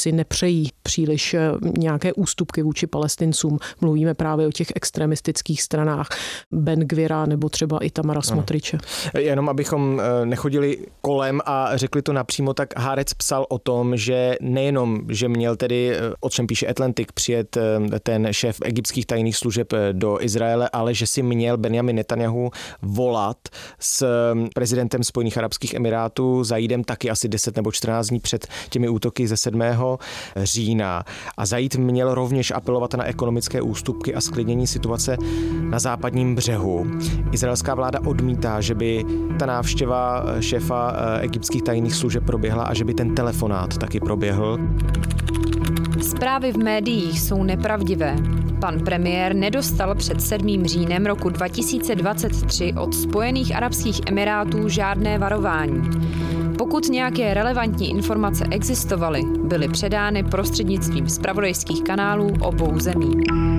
si nepřejí příliš nějaké ústupky vůči Palestincům. Mluvíme právě o těch extremistických stranách Ben Gvira nebo třeba i Tamara Smotriče. Jenom abychom nechodili kolem a řekli to napřímo, tak Haaretz psal o tom, že nejenom, že měl tedy, o čem píše Atlantic, přijet ten šéf egyptských tajných služeb do Izraele, ale že si měl Benjamin Netanjahu volat s prezidentem Spojených arabských emirátů Zaidem taky asi 10 nebo 14 dní před těmi útoky ze 7. října. A Zaid měl rovněž apelovat na ekonomické ústupky a sklidnění situace na západním břehu. Izraelská vláda odmítá, že by ta návštěva šéfa egyptských tajných služeb proběhla a že by ten telefonát taky proběhl. Zprávy v médiích jsou nepravdivé. Pan premiér nedostal před 7. říjnem roku 2023 od Spojených arabských emirátů žádné varování. Pokud nějaké relevantní informace existovaly, byly předány prostřednictvím zpravodajských kanálů obou zemí.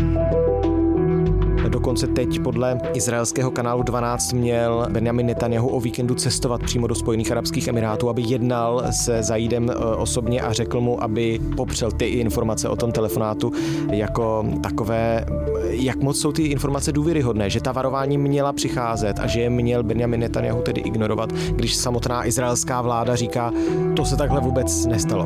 Dokonce teď podle izraelského kanálu 12 měl Benjamin Netanjahu o víkendu cestovat přímo do Spojených arabských emirátů, aby jednal se Zaidem osobně a řekl mu, aby popřel ty informace o tom telefonátu jako takové, jak moc jsou ty informace důvěryhodné, že ta varování měla přicházet a že je měl Benjamin Netanjahu tedy ignorovat, když samotná izraelská vláda říká, to se takhle vůbec nestalo.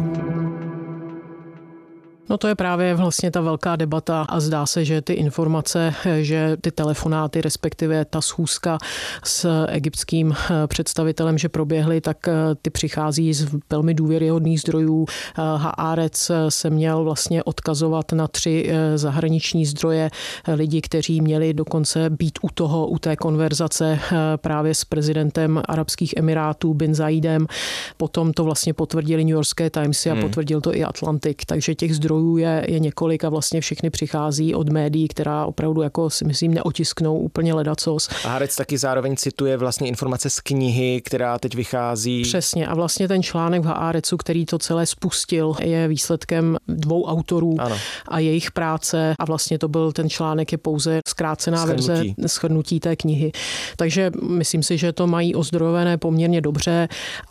No to je právě vlastně ta velká debata a zdá se, že ty informace, že ty telefonáty, respektive ta schůzka s egyptským představitelem, že proběhly, tak ty přichází z velmi důvěryhodných zdrojů. Haaretz se měl vlastně odkazovat na 3 zahraniční zdroje, lidi, kteří měli dokonce být u té konverzace právě s prezidentem Arabských Emirátů bin Zaidem. Potom to vlastně potvrdili New Yorkské Timesy a potvrdil to i Atlantic, takže těch zdrojů je několik a vlastně všechny přichází od médií, která opravdu jako si myslím neotisknou úplně ledacos. A Haaretz taky zároveň cituje vlastně informace z knihy, která teď vychází. Přesně a vlastně ten článek v Haaretzu, který to celé spustil, je výsledkem 2 autorů a jejich práce a vlastně to byl ten článek je pouze zkrácená verze shrnutí té knihy. Takže myslím si, že to mají ozdrojené poměrně dobře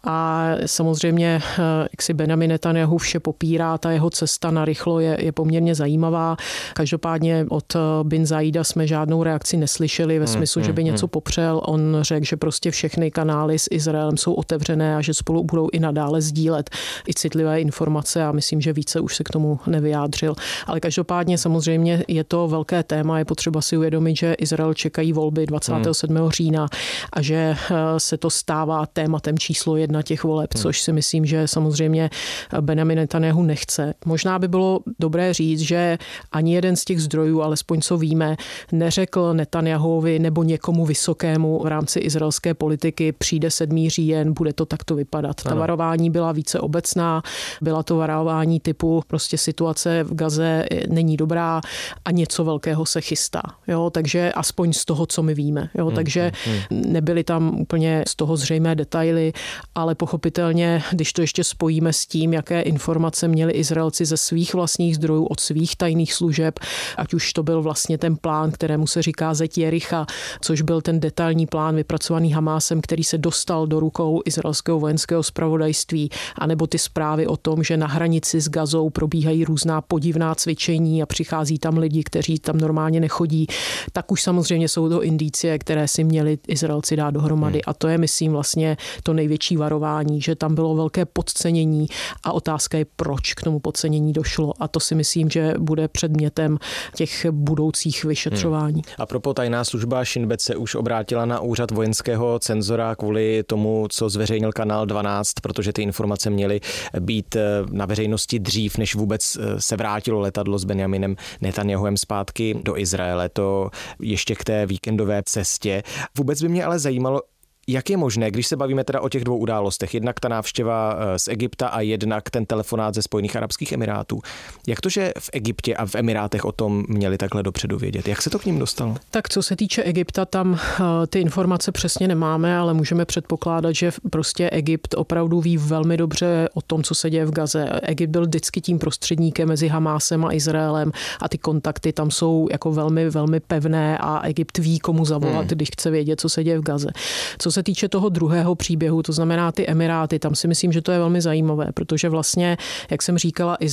a samozřejmě jak si Benjamin Netanjahu vše popírá, ta jeho cesta na rychlo je poměrně zajímavá. Každopádně od bin Zaida jsme žádnou reakci neslyšeli ve smyslu, že by něco popřel. On řekl, že prostě všechny kanály s Izraelem jsou otevřené a že spolu budou i nadále sdílet i citlivé informace a myslím, že více už se k tomu nevyjádřil. Ale každopádně samozřejmě je to velké téma, je potřeba si uvědomit, že Izrael čekají volby 27. října a že se to stává tématem číslo 1 těch voleb, což si myslím, že samozřejmě Benjamin Netanjahu nechce. Možná by bylo dobré říct, že ani jeden z těch zdrojů, alespoň co víme, neřekl Netanjahuovi nebo někomu vysokému v rámci izraelské politiky, přijde 7. říjen, bude to takto vypadat. Ta varování byla více obecná, byla to varování typu prostě situace v Gaze není dobrá a něco velkého se chystá. Jo, takže aspoň z toho, co my víme. Jo, takže nebyly tam úplně z toho zřejmé detaily, ale pochopitelně, když to ještě spojíme s tím, jaké informace měli Izraelci ze svých vlastních zdrojů, od svých tajných služeb, ať už to byl vlastně ten plán, kterému se říká Zeď Jericha, což byl ten detailní plán vypracovaný Hamásem, který se dostal do rukou izraelského vojenského zpravodajství, anebo ty zprávy o tom, že na hranici s Gazou probíhají různá podivná cvičení a přichází tam lidi, kteří tam normálně nechodí, tak už samozřejmě jsou to indicie, které si měli Izraelci dát dohromady. A to je, myslím, vlastně to největší varování, že tam bylo velké podcenění a otázka je, proč k tomu podcenění došlo. A to si myslím, že bude předmětem těch budoucích vyšetřování. A propos tajná služba Shin Bet se už obrátila na úřad vojenského cenzora kvůli tomu, co zveřejnil kanál 12, protože ty informace měly být na veřejnosti dřív, než vůbec se vrátilo letadlo s Benjaminem Netanjahuem zpátky do Izraele. To ještě k té víkendové cestě. Vůbec by mě ale zajímalo, jak je možné, když se bavíme teda o těch 2 událostech, jednak ta návštěva z Egypta a jednak ten telefonát ze Spojených arabských emirátů. Jak to, že v Egyptě a v Emirátech o tom měli takhle dopředu vědět? Jak se to k ním dostalo? Tak co se týče Egypta, tam ty informace přesně nemáme, ale můžeme předpokládat, že prostě Egypt opravdu ví velmi dobře o tom, co se děje v Gaze. Egypt byl vždycky tím prostředníkem mezi Hamásem a Izraelem a ty kontakty tam jsou jako velmi, velmi pevné a Egypt ví, komu zavolat, když chce vědět, co se děje v Gaze. Co se týče toho druhého příběhu, to znamená ty Emiráty, tam si myslím, že to je velmi zajímavé, protože vlastně, jak jsem říkala,